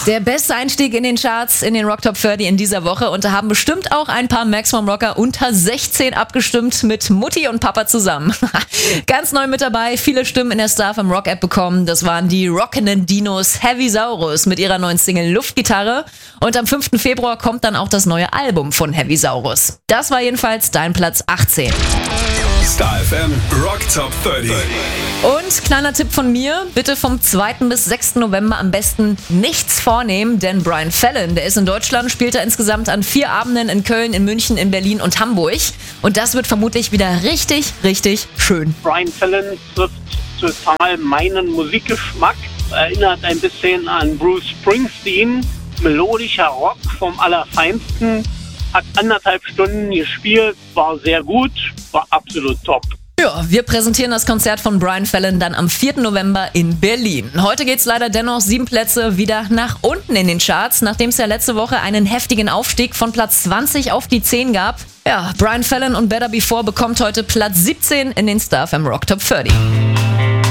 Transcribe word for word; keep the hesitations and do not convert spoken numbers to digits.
Der beste Einstieg in den Charts, in den Rock Top dreißig in dieser Woche. Und da haben bestimmt auch ein paar Maximum Rocker unter sechzehn abgestimmt mit Mutti und Papa zusammen. Ganz neu mit dabei, viele Stimmen in der Star vom Rock App bekommen. Das waren die rockenden Dinos Heavy Saurus mit ihrer neuen Single Luftgitarre. Und am fünften Februar kommt dann auch das neue Album von Heavy Saurus. Das war jedenfalls dein Platz achtzehn. Star F M Rock Top dreißig. Und kleiner Tipp von mir, bitte vom zweiten bis sechsten November am besten nichts vornehmen, denn Brian Fallon, der ist in Deutschland, spielt er insgesamt an vier Abenden in Köln, in München, in Berlin und Hamburg. Und das wird vermutlich wieder richtig, richtig schön. Brian Fallon trifft total meinen Musikgeschmack, erinnert ein bisschen an Bruce Springsteen, melodischer Rock vom Allerfeinsten, hat anderthalb Stunden gespielt, war sehr gut, war absolut top. Ja, wir präsentieren das Konzert von Brian Fallon dann am vierten November in Berlin. Heute geht's leider dennoch sieben Plätze wieder nach unten in den Charts, nachdem es ja letzte Woche einen heftigen Aufstieg von Platz zwanzig auf die zehn gab. Ja, Brian Fallon und Better Before bekommt heute Platz siebzehn in den Star F M Rock Top dreißig.